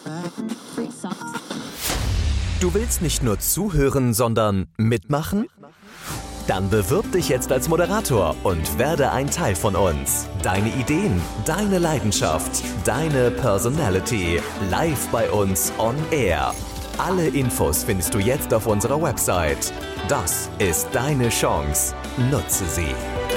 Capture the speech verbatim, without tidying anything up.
Du willst nicht nur zuhören, sondern mitmachen? Dann bewirb dich jetzt als Moderator und werde ein Teil von uns. Deine Ideen, deine Leidenschaft, deine Personality. Live bei uns on Air. Alle Infos findest du jetzt auf unserer Website. Das ist deine Chance. Nutze sie.